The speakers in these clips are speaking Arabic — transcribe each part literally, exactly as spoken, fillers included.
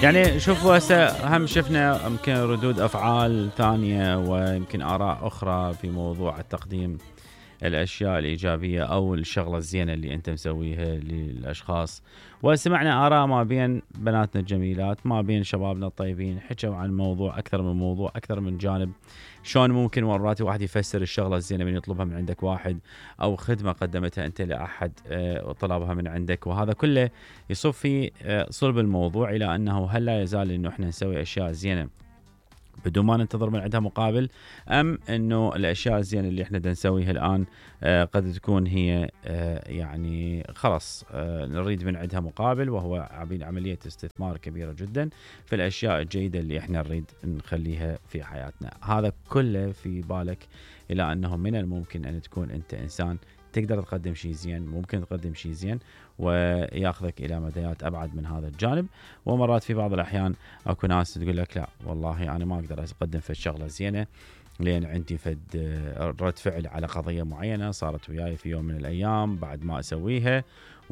يعني شوفوا هسه هم شفنا يمكن ردود أفعال ثانية ويمكن آراء أخرى في موضوع التقديم الأشياء الإيجابية أو الشغلة الزينة اللي أنت مسويها للأشخاص. وسمعنا آراء ما بين بناتنا الجميلات ما بين شبابنا الطيبين، حكوا عن موضوع أكثر من موضوع أكثر من جانب، شلون ممكن مرات واحد يفسر الشغلة الزينة من يطلبها من عندك واحد، أو خدمة قدمتها أنت لأحد وطلبها من عندك، وهذا كله يصب في صلب الموضوع إلى أنه هل لا يزال أنه إحنا نسوي أشياء زينة بدون ما ننتظر من عندها مقابل، أم أنه الأشياء الزينة اللي إحنا نسويها الآن آه قد تكون هي آه يعني خلاص آه نريد من عندها مقابل، وهو عملية استثمار كبيرة جدا في الأشياء الجيدة اللي إحنا نريد نخليها في حياتنا. هذا كله في بالك إلى أنه من الممكن أن تكون أنت إنسان تقدر تقدم شيء زين، ممكن تقدم شيء زين وياخذك إلى مديات أبعد من هذا الجانب. ومرات في بعض الأحيان أكو ناس تقول لك لا والله أنا ما أقدر أقدم في الشغلة زينة لأن عندي فد رد فعل على قضية معينة صارت وياي في يوم من الأيام بعد ما أسويها،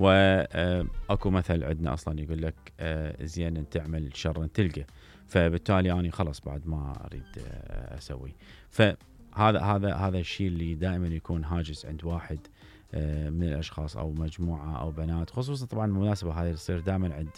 وأكو مثل عندنا أصلا يقول لك زين أن تعمل شر تلقى، فبالتالي أنا خلص بعد ما أريد أسوي. فهذا هذا هذا الشيء اللي دائما يكون هاجس عند واحد من الأشخاص أو مجموعة أو بنات، خصوصا طبعا المناسبة هذه تصير دائما عند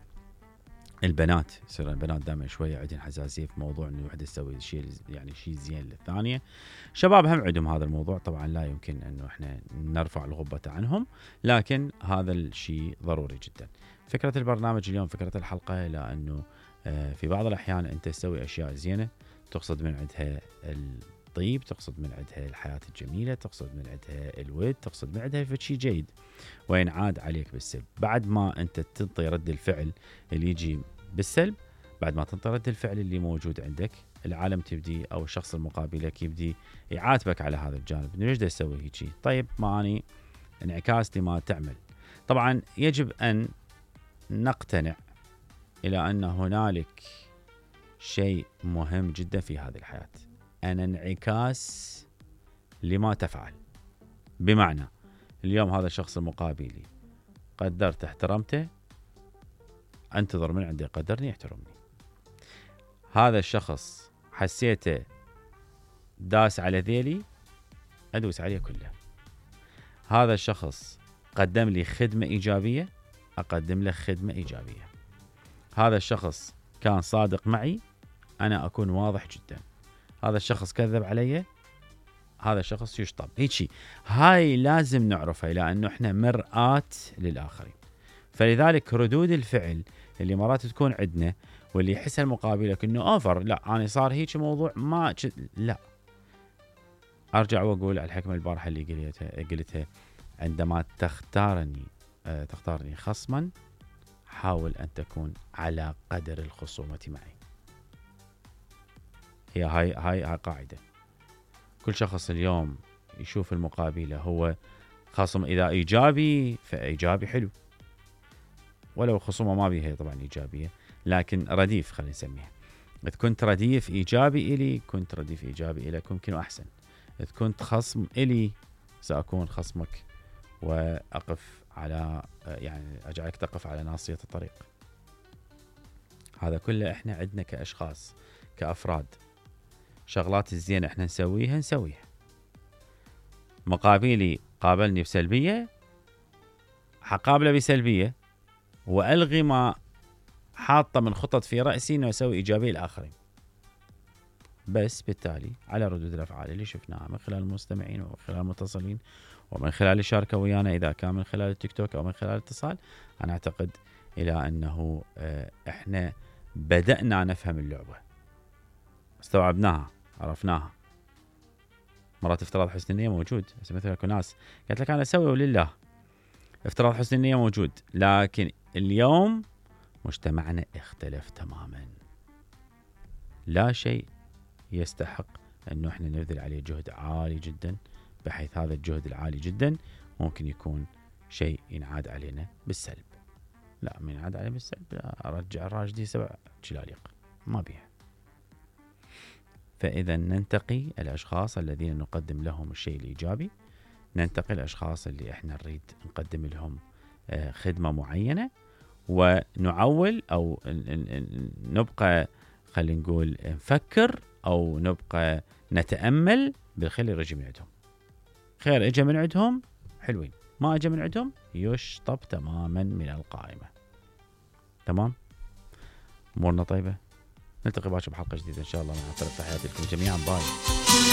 البنات، يصير البنات دائما شوية عندهم حساسية في موضوع إنه واحدة تسوي شيء يعني شيء زين للثانية. شباب هم عندهم هذا الموضوع، طبعا لا يمكن إنه إحنا نرفع الغبة عنهم، لكن هذا الشيء ضروري جدا. فكرة البرنامج اليوم، فكرة الحلقة، لأنه في بعض الأحيان أنت تسوي أشياء زينة تقصد من عندها الطيب، تقصد من عندها الحياة الجميلة، تقصد من عندها الود، تقصد من عندها شيء جيد، وينعاد عليك بالسلب. بعد ما أنت تنطي رد الفعل اللي يجي بالسلب، بعد ما تنطي رد الفعل اللي موجود عندك، العالم تبدي أو الشخص المقابلك يبدي يعاتبك على هذا الجانب، إنه ليش دا تسوي هيك؟ طيب ما أني انعكاس لما تعمل. طبعا يجب أن نقتنع إلى أن هنالك شيء مهم جدا في هذه الحياة، أن انعكاس لما تفعل. بمعنى اليوم هذا الشخص المقابلي قدرت احترمته، انتظر من عندي قدرني يحترمني. هذا الشخص حسيته داس على ذيلي، ادوس عليه كله. هذا الشخص قدم لي خدمة إيجابية، أقدم له خدمة إيجابية. هذا الشخص كان صادق معي، أنا أكون واضح جدا. هذا الشخص كذب علي، هذا الشخص يشطب. هيك هاي لازم نعرفها، لأنه إحنا مرآة للآخرين. فلذلك ردود الفعل اللي مرات تكون عندنا واللي يحس المقابلك إنه أوفر، لا أنا صار هيك موضوع ما ج... لا، أرجع وأقول الحكمة البارحة اللي قلتها قلتها عندما تختارني آه تختارني خصما، حاول أن تكون على قدر الخصومة معي. هي هاي هاي هاي قاعدة. كل شخص اليوم يشوف المقابلة هو خصم، إذا إيجابي فإيجابي حلو، ولو خصومة ما بيها طبعا إيجابية، لكن رديف خلينا نسميها. إذا كنت رديف إيجابي إلي كنت رديف إيجابي إليك، ممكن أحسن. إذا كنت خصم إلي سأكون خصمك وأقف على يعني أجعلك تقف على ناصية الطريق. هذا كله إحنا عندنا كأشخاص كأفراد، شغلات الزينة إحنا نسويها نسويها. مقابلي قابلني بسلبية، حقابله بسلبية، وألغي ما حاطة من خطط في رأسي إنه أسوي إيجابية للآخرين. بس بالتالي على ردود الأفعال اللي شفناها من خلال المستمعين ومن خلال المتصلين ومن خلال الشاركة ويانا، إذا كان من خلال التيك توك أو من خلال الاتصال، أنا أعتقد إلى أنه إحنا بدأنا نفهم اللعبة، استوعبناها، عرفناها. مرات افتراض حسن النية موجود، مثل اكو ناس قالت لك أنا أسوي ولله، افتراض حسن النية موجود، لكن اليوم مجتمعنا اختلف تماما. لا شيء يستحق أنه احنا نبذل عليه جهد عالي جدا، بحيث هذا الجهد العالي جدا ممكن يكون شيء ينعاد علينا بالسلب. لا، من ينعاد علينا بالسلب لا، أرجع الراجدي سبع شلاليق، ما بيها. فإذا ننتقي الأشخاص الذين نقدم لهم الشيء الإيجابي، ننتقي الأشخاص اللي احنا نريد نقدم لهم خدمة معينة، ونعول أو نبقى خلينا نقول نفكر أو نبقى نتأمل بالخير اللي يجي من عندهم. خير اجى من عندهم حلوين، ما اجى من عندهم يشطب تماما من القائمة. تمام، امورنا طيبة. نلتقي باكر بحلقة جديدة ان شاء الله. مع السلامة، تحياتي لكم جميعا، باي.